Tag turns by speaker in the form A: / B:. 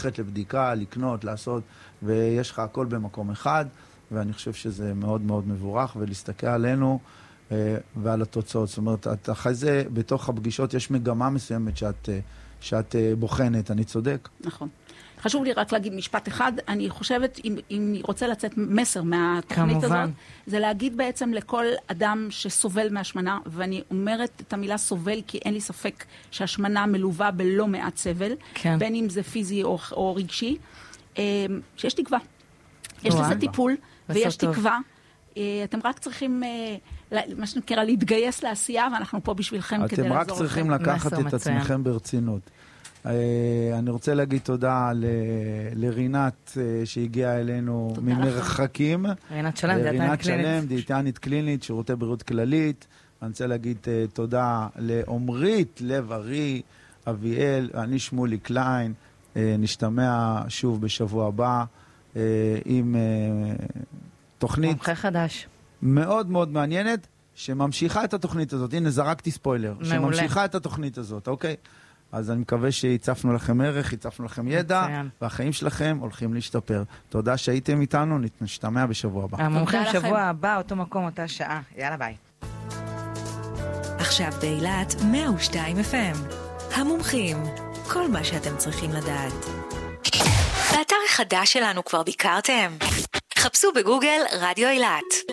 A: ללכת לבדיקה, לקנות, לעשות, ויש לך הכל במקום אחד, ואני חושב שזה מאוד מאוד מבורך, ולהסתכל עלינו ועל התוצאות. זאת אומרת, אחרי זה, בתוך הפגישות יש מגמה מסוימת שאת בוחנת, אני צודק?
B: נכון. חשוב לי רק להגיד משפט אחד, אני חושבת, אם רוצה לצאת מסר מהתוכנית הזאת, זה להגיד בעצם לכל אדם שסובל מהשמנה, ואני אומרת את המילה סובל, כי אין לי ספק שהשמנה מלווה בלא מעט סבל, בין אם זה פיזי או רגשי, שיש תקווה. יש לזה טיפול, ויש תקווה. אתם רק צריכים, מה שנקרא, להתגייס לעשייה, ואנחנו פה בשבילכם כדי לעזור לכם.
A: אתם רק צריכים לקחת את עצמכם ברצינות. אני רוצה להגיד תודה לרינת שהגיעה אלינו ממרחקים.
C: רינת שלם,
A: דיאטנית קלינית, שירותי בריאות כללית. אני רוצה להגיד תודה לעומרית לב-ארי, אביאל, אני שמולי קליין. נשתמע שוב בשבוע הבא עם תוכנית
C: מומחה חדש.
A: מאוד מאוד מעניינת, שממשיכה את התוכנית הזאת. הנה, זרקתי ספוילר. שממשיכה את התוכנית הזאת, אוקיי? אז אני מקווה שהצפנו לכם ערך, הצפנו לכם ידע, והחיים שלכם הולכים להשתפר. תודה שהייתם איתנו, נשתמע בשבוע הבא.
C: המומחים שבוע הבא, אותו מקום, אותה שעה. יאללה, ביי.
D: עכשיו באילת 102 FM. המומחים, כל מה שאתם צריכים לדעת. באתר החדש שלנו כבר ביקרתם? חפשו בגוגל רדיו אילת.